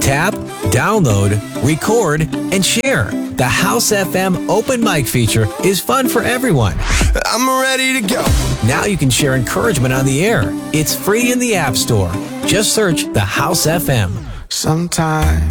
Tap, download, record, and share. The House FM open mic feature is fun for everyone. I'm ready to go. Now you can share encouragement on the air. It's free in the App Store. Just search The House FM. Sometimes